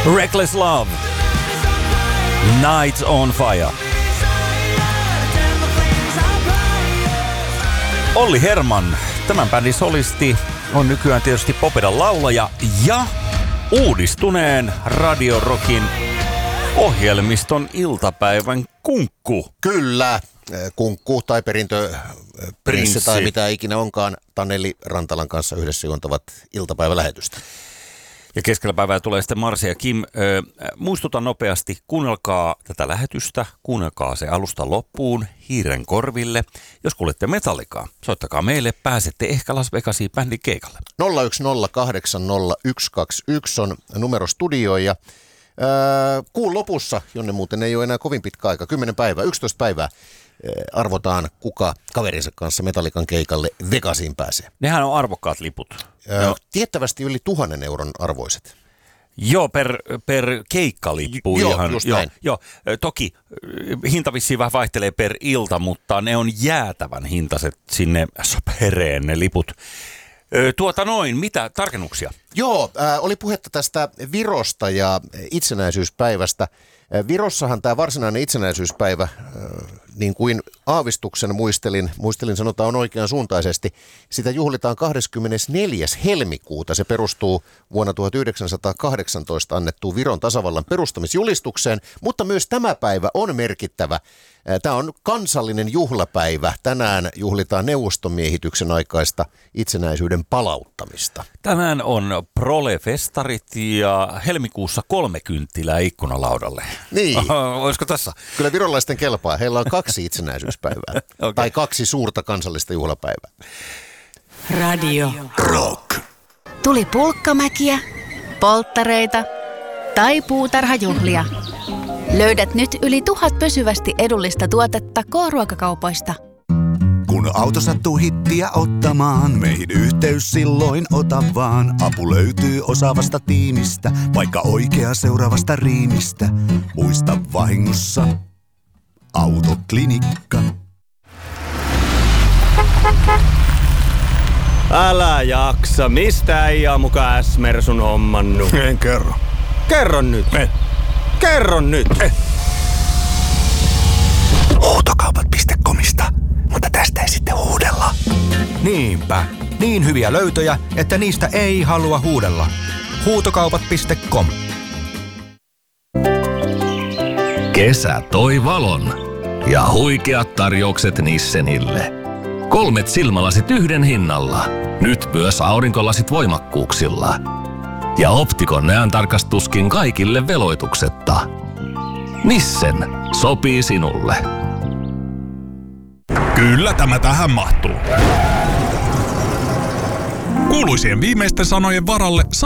Reckless Love. Night on Fire. Olli Herman, tämän bändin solisti, on nykyään tietysti Popedan laulaja ja uudistuneen Radio Rockin ohjelmiston iltapäivän kunkku. Kyllä, kunkku tai perintöprinssi tai mitä ikinä onkaan. Taneli Rantalan kanssa yhdessä juontavat iltapäivälähetystä. Ja keskellä päivää tulee sitten Marsi ja Kim. Muistutan nopeasti, kuunnelkaa tätä lähetystä, kuunnelkaa se alusta loppuun hiiren korville. Jos kuulette Metallicaa, soittakaa meille, pääsette ehkä Las Vegasiin bändin keikalle. 010800121 on numero studioon ja kuun lopussa, jonne muuten ei ole enää kovin pitkä aika, 10 päivää, 11 päivää, arvotaan kuka kaverinsa kanssa Metallican keikalle Vegasiin pääsee. Nehän on arvokkaat liput. Tiettävästi yli 1 000 euron arvoiset. Joo, per keikkalippu. Joo, just näin. Joo, toki hinta vissiin vähän vaihtelee per ilta, mutta ne on jäätävän hintaiset sinne pereen ne liput. Mitä tarkennuksia? Joo, oli puhetta tästä Virosta ja itsenäisyyspäivästä. Virossahan tämä varsinainen itsenäisyyspäivä, niin kuin aavistuksen muistelin sanotaan oikean suuntaisesti, sitä juhlitaan 24. helmikuuta. Se perustuu vuonna 1918 annettuun Viron tasavallan perustamisjulistukseen, mutta myös tämä päivä on merkittävä. Tämä on kansallinen juhlapäivä. Tänään juhlitaan neuvostomiehityksen aikaista itsenäisyyden palauttamista. Tänään on prole-festarit ja helmikuussa 3 kynttilää ikkunalaudalle. Niin. Olisiko tässä? Kyllä virolaisten kelpaa. Heillä on 2 itsenäisyyspäivää. Okay. Tai 2 suurta kansallista juhlapäivää. Radio Rock. Tuli pulkkamäkiä, polttareita tai puutarhajuhlia. Löydät nyt yli 1000 pysyvästi edullista tuotetta K-ruokakaupoista. Kun auto sattuu hittiä ottamaan, meihin yhteys silloin ota vaan. Apu löytyy osaavasta tiimistä, vaikka oikea seuraavasta riimistä. Muista vahingossa, Autoklinikka. Älä jaksa, mistä äijää muka S-Mersun hommannut? En kerro. Kerro nyt. Kerro nyt. Huutokaupat.comista, mutta tästä ei sitten huudella. Niinpä. Niin hyviä löytöjä, että niistä ei halua huudella. Huutokaupat.com. Kesä toi valon ja huikeat tarjoukset Nissenille. 3 silmälasit yhden hinnalla. Nyt myös aurinkolasit voimakkuuksilla. Ja Optikon näöntarkastuskin kaikille veloituksetta. Nissen sopii sinulle. Kyllä tämä tähän mahtuu. Kuuluisien viimeisten sanojen varalle